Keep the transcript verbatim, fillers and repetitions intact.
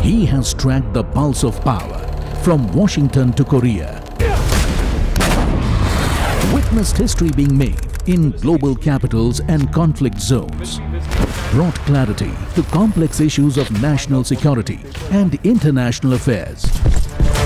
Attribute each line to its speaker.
Speaker 1: He has tracked the pulse of power from Washington to Korea. Witnessed history being made in global capitals and conflict zones. Brought clarity to complex issues of national security and international affairs.